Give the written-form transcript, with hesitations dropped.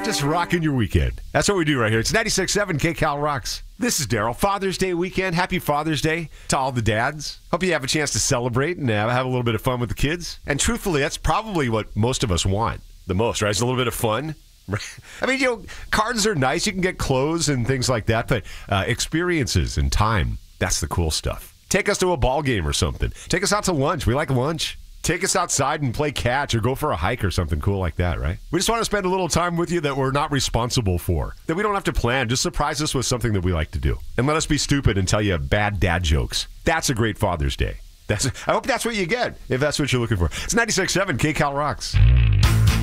Just rocking your weekend. That's what we do right here. It's 96.7 KCal Rocks. This is Daryl. Father's Day weekend. Happy Father's Day to all the dads. Hope you have a chance to celebrate and have a little bit of fun with the kids. And truthfully, that's probably what most of us want the most, right? It's a little bit of fun. I mean, cards are nice. You can get clothes and things like that, but experiences and time, that's the cool stuff. Take us to a ball game or something. Take us out to lunch. We like lunch. Take us outside and play catch or go for a hike or something cool like that, right? We just want to spend a little time with you that we're not responsible for, that we don't have to plan. Just surprise us with something that we like to do. And let us be stupid and tell you bad dad jokes. That's a great Father's Day. I hope that's what you get, if that's what you're looking for. It's 96.7 KCal Rocks.